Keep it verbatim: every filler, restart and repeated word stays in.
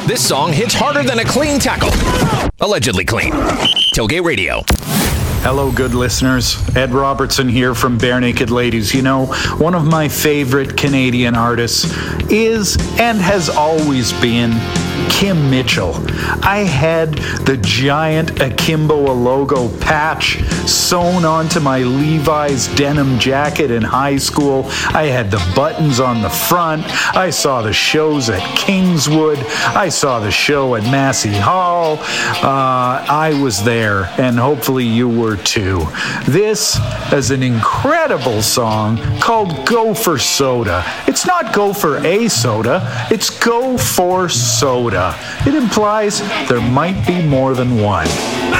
This song hits harder than a clean tackle. Allegedly clean. Tailgate Radio. Hello, good listeners. Ed Robertson here from Bare Naked Ladies. You know, one of my favorite Canadian artists is and has always been Kim Mitchell. I had the giant Akimbo logo patch sewn onto my Levi's denim jacket in high school. I had the buttons on the front. I saw the shows at Kingswood. I saw the show at Massey Hall. Uh, I was there, and hopefully you were too. This is an incredible song called Go for Soda. It's not go for a soda, it's go for soda. It implies there might be more than one.